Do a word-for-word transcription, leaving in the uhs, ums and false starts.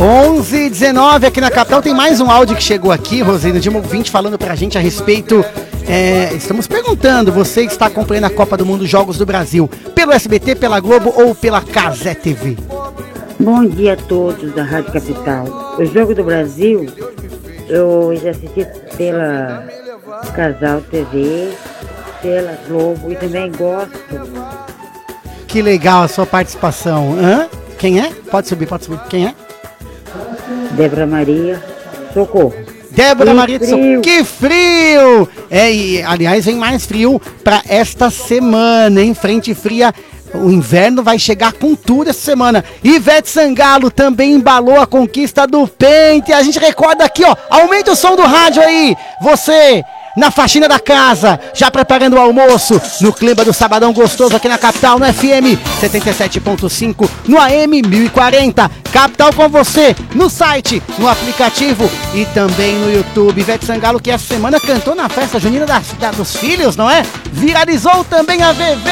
onze e dezenove aqui na capital. Tem mais um áudio que chegou aqui, Rosina, de um ouvinte falando pra gente a respeito. É, estamos perguntando, você que está acompanhando a Copa do Mundo Jogos do Brasil pelo S B T, pela Globo ou pela Cazé T V? Bom dia a todos da Rádio Capital. O Jogo do Brasil eu já assisti pela Casal T V, pela Globo e também gosto. Que legal a sua participação. Hã? Quem é? Pode subir, pode subir. Quem é? Débora Maria, socorro. Débora que Maria de Socorro. Que frio! É, e aliás, vem mais frio para esta semana, hein? Frente fria. O inverno vai chegar com tudo essa semana. Ivete Sangalo também embalou a conquista do Pente. A gente recorda aqui, ó. Aumenta o som do rádio aí. Você na faxina da casa, já preparando o almoço, no clima do sabadão gostoso aqui na capital, no F M setenta e sete ponto cinco, no A M mil e quarenta. Capital com você, no site, no aplicativo e também no YouTube. Ivete Sangalo, que essa semana cantou na festa junina da, da, dos filhos, não é? Viralizou também a V V.